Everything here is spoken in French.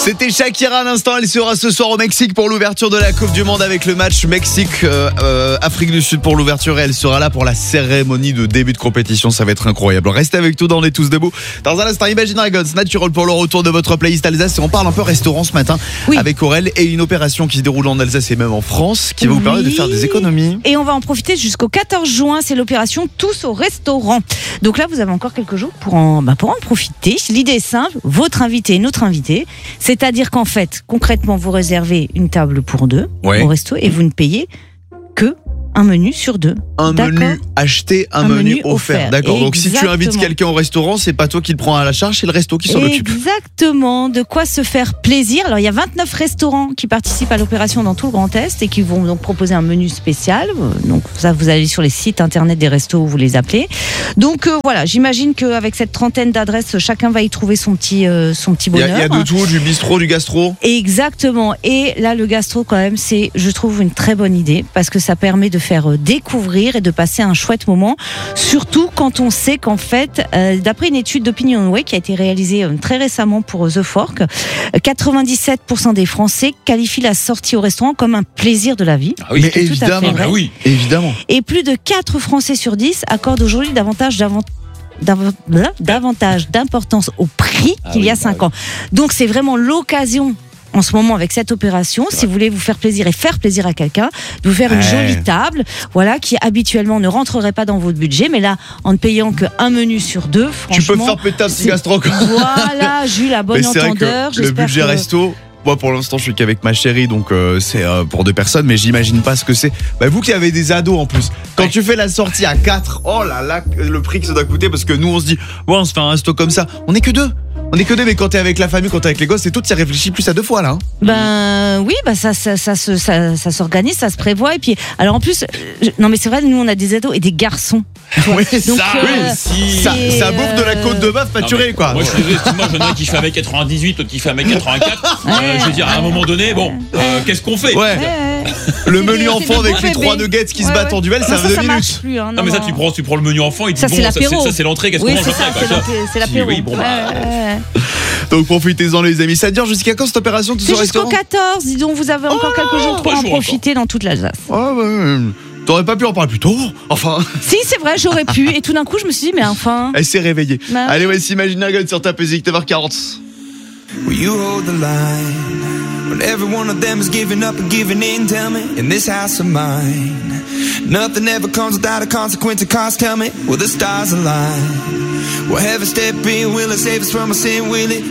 C'était Shakira à l'instant, elle sera ce soir au Mexique pour l'ouverture de la Coupe du Monde avec le match Mexique-Afrique du Sud pour l'ouverture et elle sera là pour la cérémonie de début de compétition, ça va être incroyable. Restez avec nous dans On est tous debout. Dans un instant, Imagine Dragons, Natural pour le retour de votre playlist Alsace et on parle un peu restaurant ce matin avec Aurel et une opération qui se déroule en Alsace et même en France qui va vous permettre de faire des économies. Et on va en profiter jusqu'au 14 juin, c'est l'opération Tous au restaurant. Donc là, vous avez encore quelques jours pour en profiter. L'idée est simple, votre invité et notre invité. C'est-à-dire qu'en fait, concrètement, vous réservez une table pour deux au resto et vous ne payez que un menu sur deux. Un menu acheté, un menu offert. D'accord. Donc si tu invites quelqu'un au restaurant, c'est pas toi qui le prends à la charge, c'est le resto qui s'en occupe. Exactement. De quoi se faire plaisir. Alors il y a 29 restaurants qui participent à l'opération dans tout le Grand Est et qui vont donc proposer un menu spécial. Donc ça, vous allez sur les sites internet des restos où vous les appelez. Donc voilà, j'imagine qu'avec cette trentaine d'adresses, chacun va y trouver son petit bonheur. Il y a de tout, du bistrot, du gastro. Exactement. Et là, le gastro quand même, c'est, je trouve, une très bonne idée parce que ça permet de faire découvrir et de passer un chouette moment, surtout quand on sait qu'en fait, d'après une étude d'Opinionway qui a été réalisée très récemment pour The Fork, 97% des Français qualifient la sortie au restaurant comme un plaisir de la vie. Ah oui, mais évidemment, évidemment. Et plus de 4 Français sur 10 accordent aujourd'hui davantage d'importance au prix qu'il y a 5 ans. Donc c'est vraiment l'occasion en ce moment avec cette opération, si vous voulez vous faire plaisir et faire plaisir à quelqu'un, de vous faire une jolie table, voilà, qui habituellement ne rentrerait pas dans votre budget, mais là, en ne payant qu'un menu sur deux, franchement... Tu peux faire péter un petit gastro. Voilà, Jules, la bonne entendeur. Le budget resto... Moi, pour l'instant, je suis qu'avec ma chérie, donc c'est pour 2 personnes, mais j'imagine pas ce que c'est. Vous qui avez des ados en plus, quand tu fais la sortie à 4, oh là là, le prix que ça doit coûter, parce que nous, on se dit, on se fait un resto comme ça. On est que 2, mais quand t'es avec la famille, quand t'es avec les gosses, c'est tout, t'y réfléchis plus à 2 fois là. Oui, ça s'organise, ça se prévoit, et puis, alors en plus, non mais c'est vrai, nous on a des ados et des garçons. Oui, donc, ça bouffe de la côte de bœuf pâturée, quoi. Moi, je suis désolé, moi, j'en ai un qui fait 1m98, l'autre qui fait 1m84. Je veux dire, à un moment donné, qu'est-ce qu'on fait? Le menu enfant avec les 3 nuggets qui se battent en duel, ça va 2 minutes. Non, mais ça, tu prends le menu enfant et tu dis, bon, ça c'est l'entrée, qu'est-ce qu'on mange après? C'est l'apéro. Donc profitez-en les amis. Ça dure jusqu'à quand cette opération Tous au restaurant? Jusqu'au 14, dis donc, vous avez encore quelques jours pour en profiter dans toute l'Alsace. T'aurais pas pu en parler plus tôt? Enfin. Si, c'est vrai, j'aurais pu. Et tout d'un coup, je me suis dit, mais enfin. Elle s'est réveillée. Allez, voici Imagine Dragons sur ta musique, 9h40. Will you hold the line when every one of them is giving up and giving in? Tell me, in this house of mine, nothing ever comes without a consequence of cost. Tell me, will the stars align? Will heaven step in? Will it save us from our sin? Will it